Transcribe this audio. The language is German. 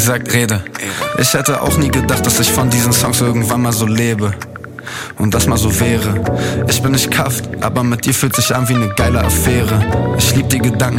gesagt, rede. Ich hätte auch nie gedacht, dass ich von diesen Songs irgendwann mal so lebe. Und das mal so wäre. Ich bin nicht kafft, aber mit dir fühlt sich an wie eine geile Affäre. Ich lieb die Gedanken